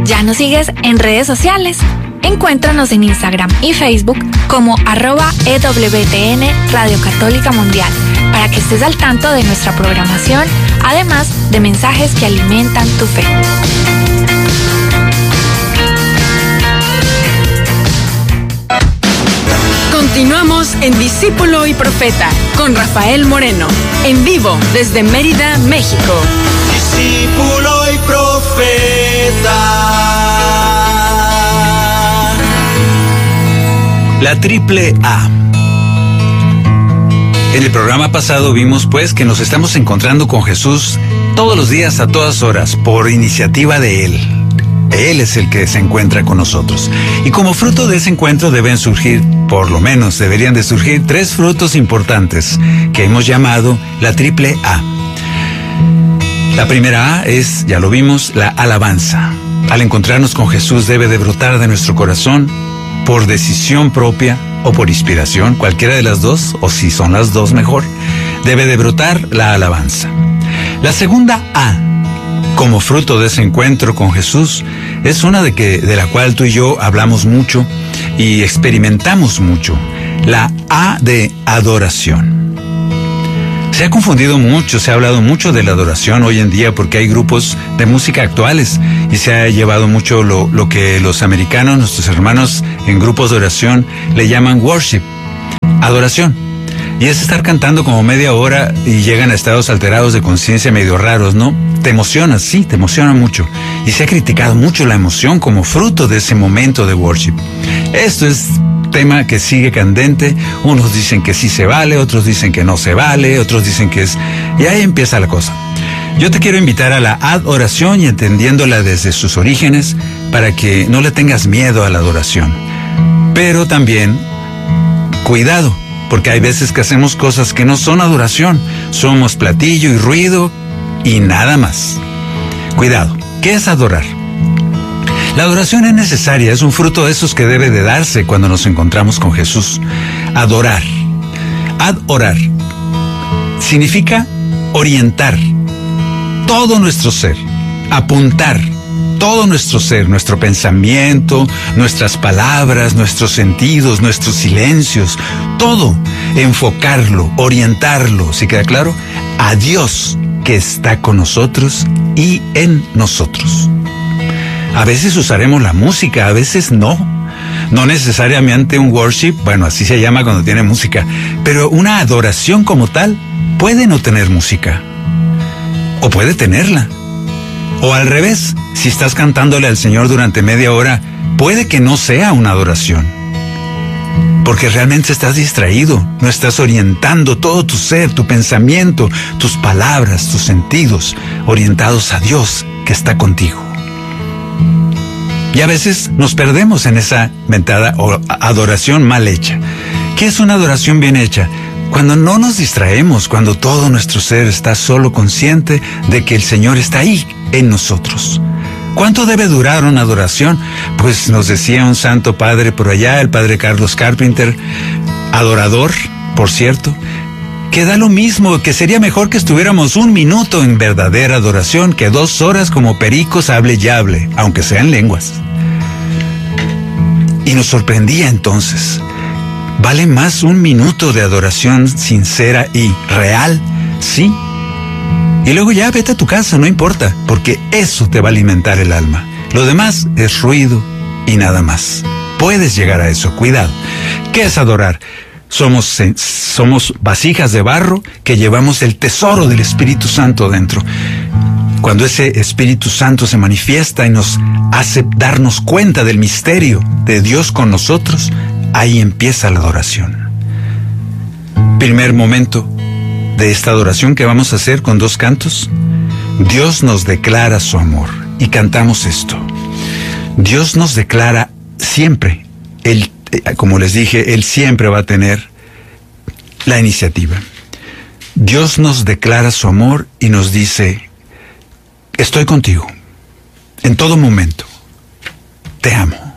¿Ya nos sigues en redes sociales? Encuéntranos en Instagram y Facebook como @EWTN Radio Católica Mundial para que estés al tanto de nuestra programación, además de mensajes que alimentan tu fe. Continuamos en Discípulo y Profeta con Rafael Moreno, en vivo desde Mérida, México. Discípulo y Profeta. La triple A. En el programa pasado vimos pues que nos estamos encontrando con Jesús todos los días a todas horas por iniciativa de Él. Él es el que se encuentra con nosotros. Y como fruto de ese encuentro deben surgir, por lo menos deberían de surgir, 3 frutos importantes que hemos llamado la triple A. La primera A es, ya lo vimos, la alabanza. Al encontrarnos con Jesús debe de brotar de nuestro corazón por decisión propia o por inspiración, cualquiera de las dos, o si son las dos mejor, debe de brotar la alabanza. La segunda A, como fruto de ese encuentro con Jesús, es una de la cual tú y yo hablamos mucho y experimentamos mucho, la A de adoración. Se ha confundido mucho, se ha hablado mucho de la adoración hoy en día porque hay grupos de música actuales y se ha llevado mucho lo que los americanos, nuestros hermanos en grupos de oración, le llaman worship, adoración. Y es estar cantando como media hora y llegan a estados alterados de conciencia medio raros, ¿no? Te emociona, sí, te emociona mucho. Y se ha criticado mucho la emoción como fruto de ese momento de worship. Esto es tema que sigue candente. Unos dicen que sí se vale, otros dicen que no se vale, otros dicen que es... Y ahí empieza la cosa. Yo te quiero invitar a la adoración y entendiéndola desde sus orígenes para que no le tengas miedo a la adoración. Pero también, cuidado, porque hay veces que hacemos cosas que no son adoración. Somos platillo y ruido y nada más. Cuidado, ¿qué es adorar? La adoración es necesaria, es un fruto de esos que debe de darse cuando nos encontramos con Jesús. Adorar. Adorar significa orientar todo nuestro ser, apuntar todo nuestro ser, nuestro pensamiento, nuestras palabras, nuestros sentidos, nuestros silencios, todo, enfocarlo, orientarlo, ¿sí queda claro? A Dios que está con nosotros y en nosotros. A veces usaremos la música, a veces no. No necesariamente un worship, bueno, así se llama cuando tiene música, pero una adoración como tal puede no tener música. O puede tenerla. O al revés, si estás cantándole al Señor durante media hora, puede que no sea una adoración. Porque realmente estás distraído, no estás orientando todo tu ser, tu pensamiento, tus palabras, tus sentidos, orientados a Dios que está contigo. Y a veces nos perdemos en esa mentada adoración mal hecha. ¿Qué es una adoración bien hecha? Cuando no nos distraemos, cuando todo nuestro ser está solo consciente de que el Señor está ahí en nosotros. ¿Cuánto debe durar una adoración? Pues nos decía un santo padre por allá, el padre Carlos Carpenter, adorador, por cierto, que da lo mismo, que sería mejor que estuviéramos 1 minuto en verdadera adoración que 2 horas como pericos hable y hable, aunque sean lenguas. Y nos sorprendía entonces. ¿Vale más 1 minuto de adoración sincera y real? Sí. Y luego ya vete a tu casa, no importa, porque eso te va a alimentar el alma. Lo demás es ruido y nada más. Puedes llegar a eso, cuidado. ¿Qué es adorar? Somos vasijas de barro que llevamos el tesoro del Espíritu Santo dentro. Cuando ese Espíritu Santo se manifiesta y nos hace darnos cuenta del misterio de Dios con nosotros, ahí empieza la adoración. Primer momento de esta adoración que vamos a hacer con 2 cantos. Dios nos declara su amor. Y cantamos esto. Dios nos declara siempre. Él, como les dije, Él siempre va a tener la iniciativa. Dios nos declara su amor y nos dice: estoy contigo en todo momento. Te amo.